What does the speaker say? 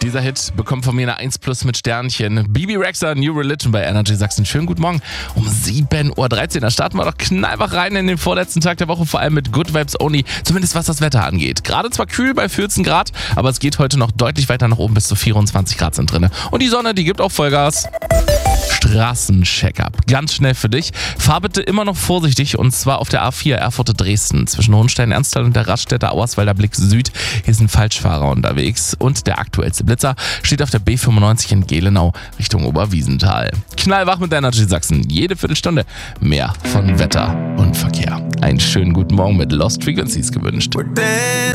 Dieser Hit bekommt von mir eine 1+ mit Sternchen. Bibi Rexha, New Religion bei Energy Sachsen. Schönen guten Morgen um 7:13 Uhr. Da starten wir doch knallwach rein in den vorletzten Tag der Woche, vor allem mit Good Vibes Only, zumindest was das Wetter angeht. Gerade zwar kühl bei 14 Grad, aber es geht heute noch deutlich weiter nach oben, bis zu 24 Grad sind drin. Und die Sonne, die gibt auch Vollgas. Straßencheck-up. Ganz schnell für dich. Fahr bitte immer noch vorsichtig, und zwar auf der A4 Erfurt-Dresden zwischen Hohenstein-Ernsthal und der Raststätte Auerswalder Blick Süd. Hier sind Falschfahrer unterwegs. Und der aktuellste Blitzer steht auf der B95 in Gelenau Richtung Oberwiesenthal. Knallwach mit Energy Sachsen. Jede Viertelstunde mehr von Wetter und Verkehr. Einen schönen guten Morgen mit Lost Frequencies gewünscht.